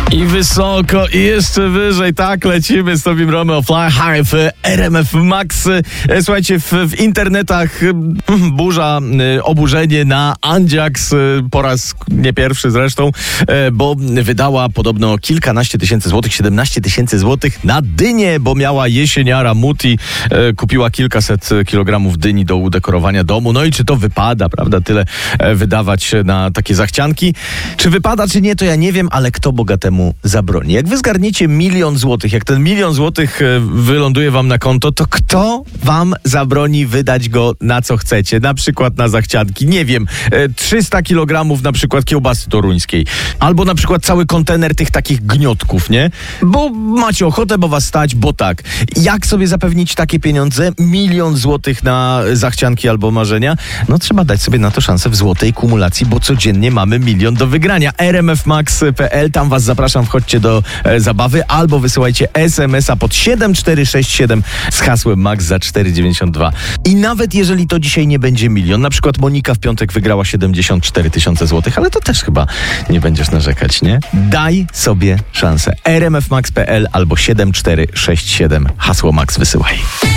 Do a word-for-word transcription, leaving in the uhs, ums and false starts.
I wysoko, i jeszcze wyżej. Tak, lecimy z Tobim Romeo Fly High w R M F Max. Słuchajcie, w, w internetach burza, oburzenie na Andziaks po raz nie pierwszy zresztą, bo wydała podobno kilkanaście tysięcy złotych, siedemnaście tysięcy złotych na dynię, bo miała jesieniara Muti, kupiła kilkaset kilogramów dyni do udekorowania domu. No i czy to wypada, prawda, tyle wydawać na takie zachcianki? Czy wypada, czy nie, to ja nie wiem, ale kto bogatemu zabroni? Jak wy zgarniecie milion złotych, jak ten milion złotych wyląduje wam na konto, to kto wam zabroni wydać go na co chcecie? Na przykład na zachcianki, nie wiem, trzysta kilogramów na przykład kiełbasy toruńskiej, albo na przykład cały kontener tych takich gniotków, nie? Bo macie ochotę, bo was stać, bo tak. Jak sobie zapewnić takie pieniądze? Milion złotych na zachcianki albo marzenia? No trzeba dać sobie na to szansę w złotej kumulacji, bo codziennie mamy milion do wygrania. R M F max kropka p l, tam was zapraszam, wchodźcie do e, zabawy, albo wysyłajcie es em es a pod siedem cztery sześć siedem z hasłem MAX za cztery dziewięćdziesiąt dwa. I nawet jeżeli to dzisiaj nie będzie milion, na przykład Monika w piątek wygrała siedemdziesiąt cztery tysiące złotych, ale to też chyba nie będziesz narzekać, nie? Daj sobie szansę. R M F max kropka p l albo siedem cztery sześć siedem, hasło MAX wysyłaj.